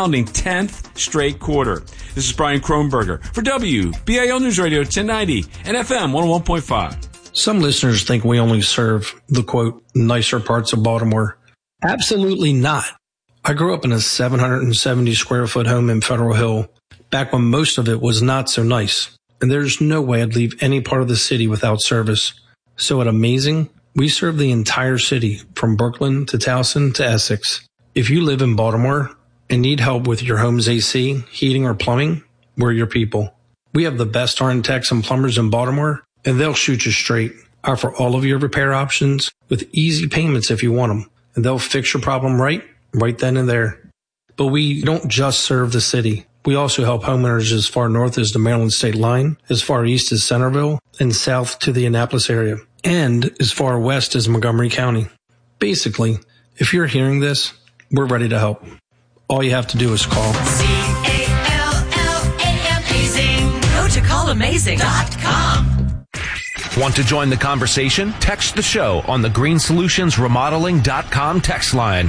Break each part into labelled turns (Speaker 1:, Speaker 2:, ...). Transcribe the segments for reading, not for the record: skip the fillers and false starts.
Speaker 1: astounding 10th straight quarter. This is Brian Kronberger for WBAL News Radio 1090 and FM 101.5.
Speaker 2: Some listeners think we only serve the, quote, nicer parts of Baltimore. Absolutely not. I grew up in a 770 square foot home in Federal Hill, back when most of it was not so nice. And there's no way I'd leave any part of the city without service. So at Amazing, we serve the entire city, from Brooklyn to Towson to Essex. If you live in Baltimore and need help with your home's AC, heating, or plumbing, we're your people. We have the best RN techs and plumbers in Baltimore, and they'll shoot you straight. Offer all of your repair options with easy payments if you want them, and they'll fix your problem right then and there. But we don't just serve the city. We also help homeowners as far north as the Maryland state line, as far east as Centerville, and south to the Annapolis area, and as far west as Montgomery County. Basically, if you're hearing this, we're ready to help. All you have to do is call.
Speaker 3: CALLAMAZING. Go to callamazing.com.
Speaker 4: Want to join the conversation? Text the show on the greensolutionsremodeling.com text line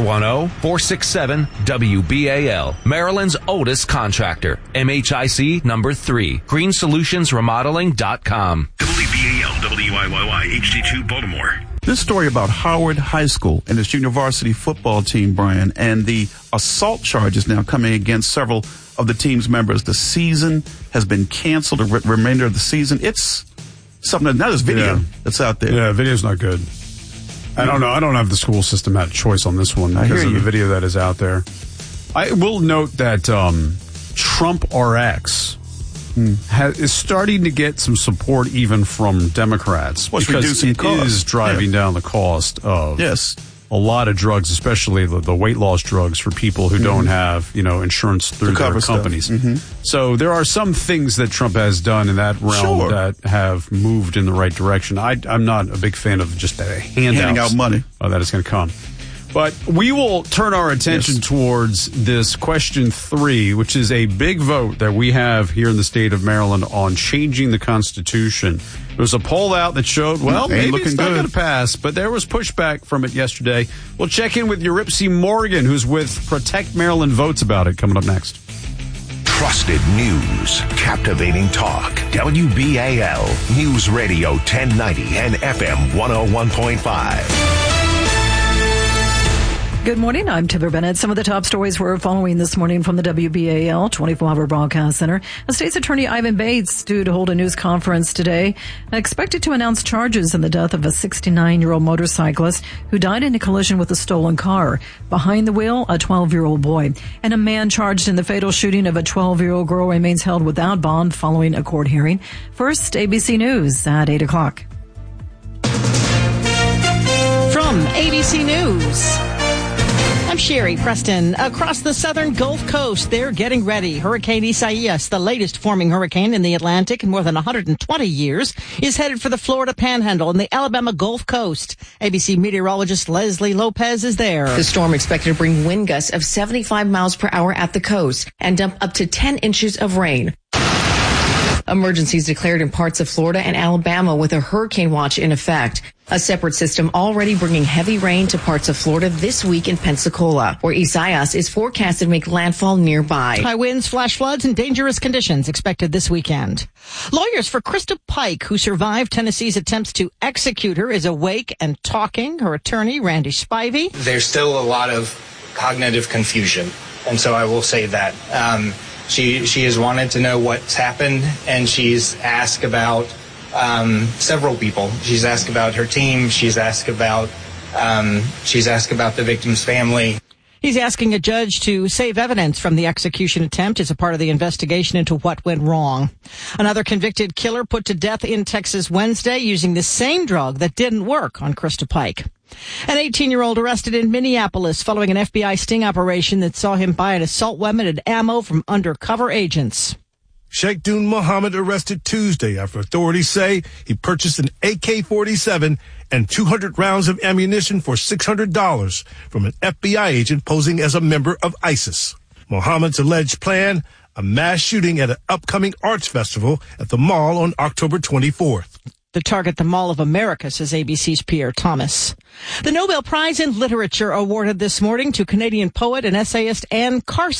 Speaker 4: 410-467-WBAL. Maryland's oldest contractor. MHIC number 3. greensolutionsremodeling.com.
Speaker 5: WBAL, WIYY, HD2 Baltimore.
Speaker 6: This story about Howard High School and its junior varsity football team, Brian, and the assault charges now coming against several of the team's members. The season has been canceled, the remainder of the season. It's something now there's video that's out there.
Speaker 7: Yeah, video's not good. I don't know. I don't have the school system had a choice on this one because of the video that is out there. I will note that Trump RX is starting to get some support even from Democrats because it is driving down the cost of a lot of drugs, especially the weight loss drugs for people who don't have, insurance through their companies. So there are some things that Trump has done in that realm that have moved in the right direction. I'm not a big fan of just handing out money that is going to come. But we will turn our attention towards this question 3, which is a big vote that we have here in the state of Maryland on changing the Constitution. There was a poll out that showed, maybe it's not going to pass, but there was pushback from it yesterday. We'll check in with Eurypsy Morgan, who's with Protect Maryland Votes, about it, coming up next.
Speaker 5: Trusted news, captivating talk. WBAL News Radio 1090 and FM 101.5.
Speaker 8: Good morning. I'm Tiber Bennett. Some of the top stories we're following this morning from the WBAL 24-hour broadcast center. The state's attorney Ivan Bates due to hold a news conference today, expected to announce charges in the death of a 69-year-old motorcyclist who died in a collision with a stolen car. Behind the wheel, a 12-year-old boy. And a man charged in the fatal shooting of a 12-year-old girl remains held without bond following a court hearing. First, ABC News at 8 o'clock.
Speaker 9: From ABC News, I'm Sherry Preston. Across the southern Gulf Coast, they're getting ready. Hurricane Isaias, the latest forming hurricane in the Atlantic in more than 120 years, is headed for the Florida Panhandle and the Alabama Gulf Coast. ABC meteorologist Leslie Lopez is there.
Speaker 10: The storm expected to bring wind gusts of 75 miles per hour at the coast and dump up to 10 inches of rain. Emergencies declared in parts of Florida and Alabama with a hurricane watch in effect. A separate system already bringing heavy rain to parts of Florida this week in Pensacola, where Isaias is forecasted to make landfall nearby.
Speaker 9: High winds, flash floods, and dangerous conditions expected this weekend. Lawyers for Krista Pike, who survived Tennessee's attempts to execute her, is awake and talking. Her attorney, Randy Spivey.
Speaker 11: There's still a lot of cognitive confusion, and so I will say that. She has wanted to know what's happened, and she's asked about several people. She's asked about her team. She's asked about the victim's family.
Speaker 9: He's asking a judge to save evidence from the execution attempt as a part of the investigation into what went wrong. Another convicted killer put to death in Texas Wednesday using the same drug that didn't work on Krista Pike. An 18-year-old arrested in Minneapolis following an FBI sting operation that saw him buy an assault weapon and ammo from undercover agents.
Speaker 12: Sheikh Dun Mohammed arrested Tuesday after authorities say he purchased an AK-47 and 200 rounds of ammunition for $600 from an FBI agent posing as a member of ISIS. Mohammed's alleged plan, a mass shooting at an upcoming arts festival at the mall on October 24th.
Speaker 9: The target, the Mall of America, says ABC's Pierre Thomas. The Nobel Prize in Literature awarded this morning to Canadian poet and essayist Anne Carson.